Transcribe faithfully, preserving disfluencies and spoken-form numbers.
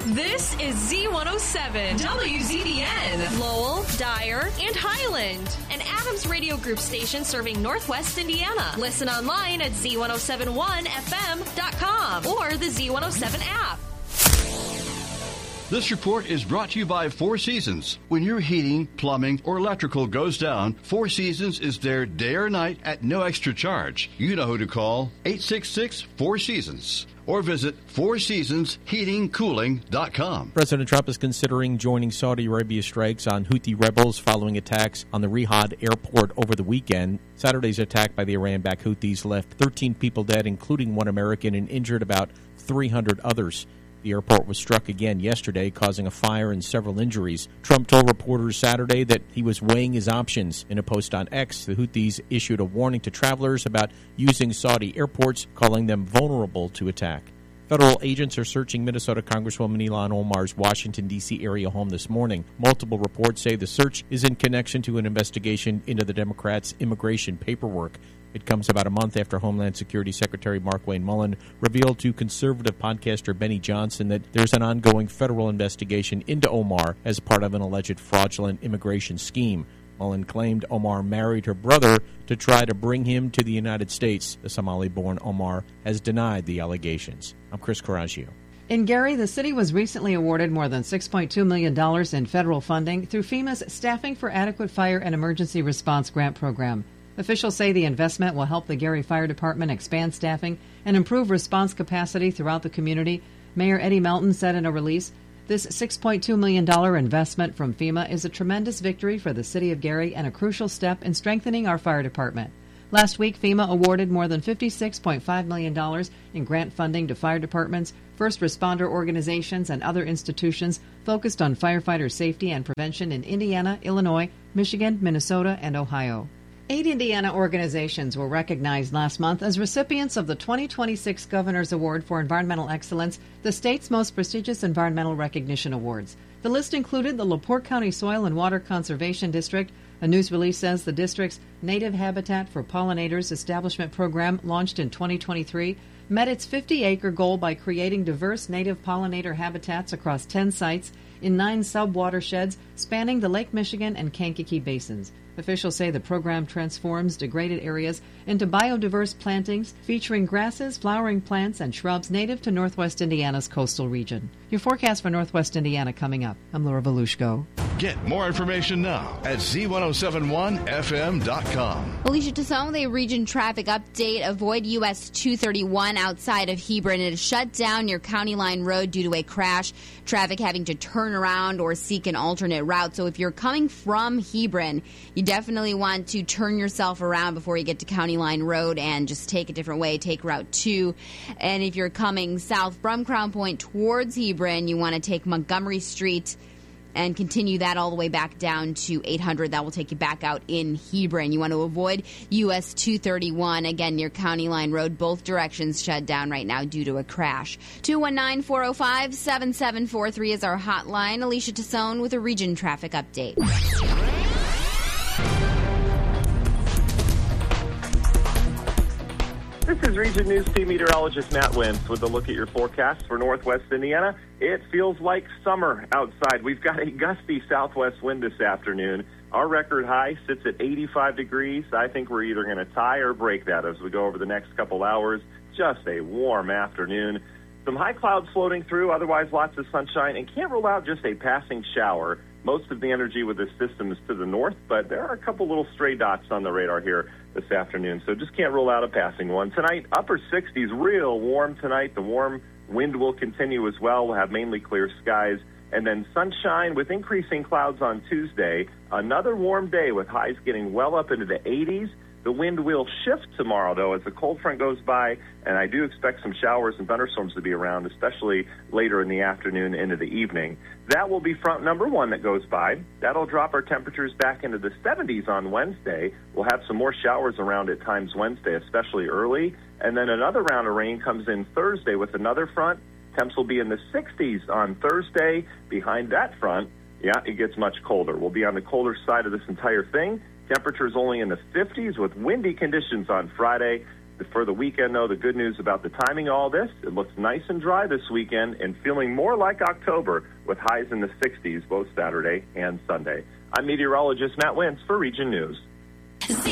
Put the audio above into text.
This is Z one oh seven, W Z D N, Lowell, Dyer, and Highland, an Adams Radio Group station serving Northwest Indiana. Listen online at Z one oh seven one F M dot com or the Z one oh seven app. This report is brought to you by Four Seasons. When your heating, plumbing, or electrical goes down, Four Seasons is there day or night at no extra charge. You know who to call, eight six six, four seasons. Or visit four seasons heating cooling dot com. President Trump is considering joining Saudi Arabia strikes on Houthi rebels following attacks on the Riyadh airport over the weekend. Saturday's attack by the Iran-backed Houthis left thirteen people dead, including one American, and injured about three hundred others. The airport was struck again yesterday, causing a fire and several injuries. Trump told reporters Saturday that he was weighing his options. In a post on X, the Houthis issued a warning to travelers about using Saudi airports, calling them vulnerable to attack. Federal agents are searching Minnesota Congresswoman Ilhan Omar's Washington, D C area home this morning. Multiple reports say the search is in connection to an investigation into the Democrats' immigration paperwork. It comes about a month after Homeland Security Secretary Markwayne Mullin revealed to conservative podcaster Benny Johnson that there's an ongoing federal investigation into Omar as part of an alleged fraudulent immigration scheme. Mullin claimed Omar married her brother to try to bring him to the United States. The Somali-born Omar has denied the allegations. I'm Chris Coraggio. In Gary, the city was recently awarded more than six point two million dollars in federal funding through FEMA's Staffing for Adequate Fire and Emergency Response Grant Program. Officials say the investment will help the Gary Fire Department expand staffing and improve response capacity throughout the community. Mayor Eddie Melton said in a release, this six point two million dollars investment from FEMA is a tremendous victory for the city of Gary and a crucial step in strengthening our fire department. Last week, FEMA awarded more than fifty-six point five million dollars in grant funding to fire departments, first responder organizations, and other institutions focused on firefighter safety and prevention in Indiana, Illinois, Michigan, Minnesota, and Ohio. Eight Indiana organizations were recognized last month as recipients of the twenty twenty-six Governor's Award for Environmental Excellence, the state's most prestigious environmental recognition awards. The list included the LaPorte County Soil and Water Conservation District. A news release says the district's Native Habitat for Pollinators Establishment Program, launched in twenty twenty-three, met its fifty-acre goal by creating diverse native pollinator habitats across ten sites in nine sub-watersheds spanning the Lake Michigan and Kankakee basins. Officials say the program transforms degraded areas into biodiverse plantings featuring grasses, flowering plants, and shrubs native to Northwest Indiana's coastal region. Your forecast for Northwest Indiana coming up. I'm Laura Volushko. Get more information now at Z one oh seven one F M dot com. Alicia Tassone, the region traffic update. Avoid U S two thirty-one outside of Hebron. It is shut down near County Line Road due to a crash. Traffic having to turn around or seek an alternate route. So if you're coming from Hebron, you definitely want to turn yourself around before you get to County Line Road and just take a different way. Take Route two. And if you're coming south from Crown Point towards Hebron, you want to take Montgomery Street and continue that all the way back down to eight hundred. That will take you back out in Hebron. You want to avoid U S two thirty-one, again, near County Line Road. Both directions shut down right now due to a crash. two one nine, four oh five, seven seven four three is our hotline. Alicia Tassone with a region traffic update. This is Region News Team Meteorologist Matt Wentz with a look at your forecast for Northwest Indiana. It feels like summer outside. We've got a gusty southwest wind this afternoon. Our record high sits at eighty-five degrees. I think we're either going to tie or break that as we go over the next couple hours. Just a warm afternoon. Some high clouds floating through, otherwise lots of sunshine, and can't rule out just a passing shower. Most of the energy with this system is to the north, but there are a couple little stray dots on the radar here this afternoon, so just can't rule out a passing one. Tonight, upper sixties, real warm tonight. The warm wind will continue as well. We'll have mainly clear skies, and then sunshine with increasing clouds on Tuesday. Another warm day with highs getting well up into the eighties. The wind will shift tomorrow, though, as the cold front goes by, and I do expect some showers and thunderstorms to be around, especially later in the afternoon into the evening. That will be front number one that goes by. That'll drop our temperatures back into the seventies on Wednesday. We'll have some more showers around at times Wednesday, especially early, and then another round of rain comes in Thursday with another front. Temps will be in the sixties on Thursday. Behind that front, yeah, it gets much colder. We'll be on the colder side of this entire thing. Temperatures only in the fifties with windy conditions on Friday. For the weekend, though, the good news about the timing of all this, it looks nice and dry this weekend and feeling more like October with highs in the sixties both Saturday and Sunday. I'm meteorologist Matt Wentz for Region News.